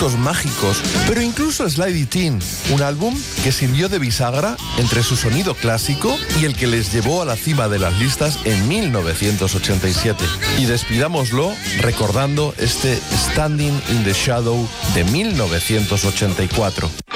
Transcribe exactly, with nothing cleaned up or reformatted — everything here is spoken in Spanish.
discos mágicos, pero incluso Slide It In, un álbum que sirvió de bisagra entre su sonido clásico y el que les llevó a la cima de las listas en mil novecientos ochenta y siete. Y despidámoslo recordando este Standing in the Shadow de mil novecientos ochenta y cuatro.